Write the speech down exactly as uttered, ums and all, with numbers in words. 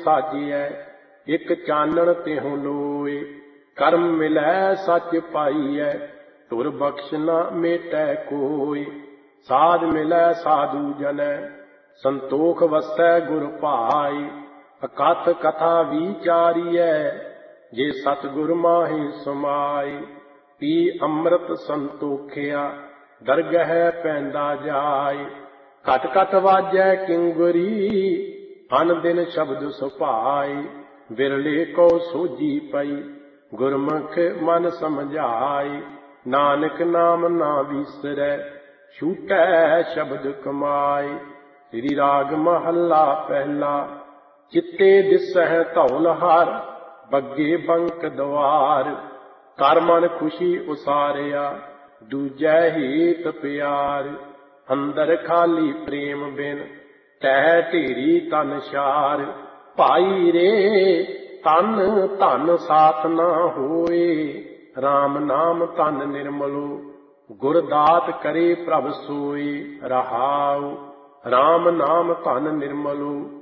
साजिए एक चानण तेहों लोए। कर्म मिलै सच पाइयै तुर बख्श न मेटै कोय। साध मिलै साधु जनै संतोख वसै गुर भाई। अकथ कथा विचारियै जे सतगुर माहि समाई। पी अमृत संतोखिया दरगह पैंदा जाय। घट घट वाजै किंगरी अन दिन शब्द सुभाई। बिरले को सोझी पई गुरमुख मन समझाई। नानक नाम ना विसरै छूटै शब्द कमाई। श्री राग महला पहला। चित्ते दिसह धौल हार बग्गे बंक द्वार। कर मन खुशी उसारिया दूजै हेत प्यार। अंदर खाली प्रेम बिन तह ढेरी तन शार। भाई रे तन धन साथ ना होए। राम नाम तन निर्मलो गुरदात करे प्रभ सोए। रहाउ राम नाम धन निर्मलो